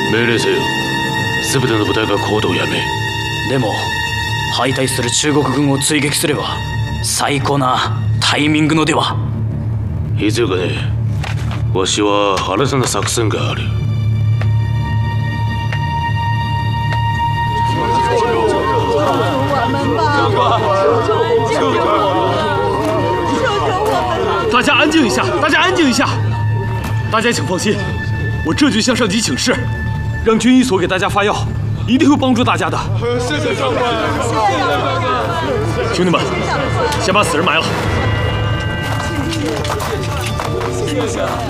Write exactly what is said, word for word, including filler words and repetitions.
命令せよ。全ての部隊が行動をやめ。 でも敗退する中国軍を追撃すれば最高なタイミングのでは。 必要かね。わしは新たな作戦がある。 大家安静一下，大家安静一下，大家请放心，我这就向上级请示，让军医所给大家发药，一定会帮助大家的。谢谢长官，兄弟们，先把死人埋了。谢谢。